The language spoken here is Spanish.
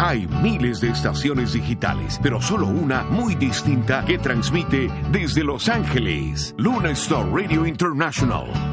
Hay miles de estaciones digitales, pero solo una muy distinta que transmite desde Los Ángeles. Luna Star Radio International,